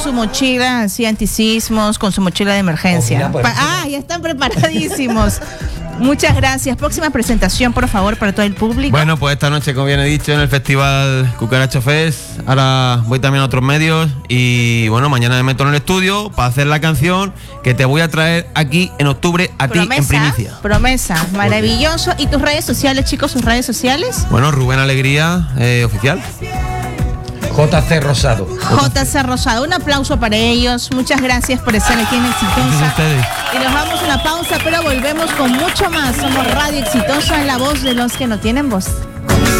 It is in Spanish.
su mochila así antisismos, con su mochila de emergencia. Ya están preparadísimos. Muchas gracias. Próxima presentación, por favor, para todo el público. Bueno, pues esta noche, como bien he dicho, en el Festival Cucaracha Fest. Ahora voy también a otros medios. Y bueno, mañana me meto en el estudio para hacer la canción que te voy a traer aquí en octubre a ti en primicia. Promesa, maravilloso. ¿Y tus redes sociales, chicos, sus redes sociales? Bueno, Rubén Alegría, oficial. JC Rosado. JC Rosado, un aplauso para ellos. Muchas gracias por estar aquí en Exitosa. Y nos vamos a una pausa, pero volvemos con mucho más. Somos Radio Exitosa, la voz de los que no tienen voz.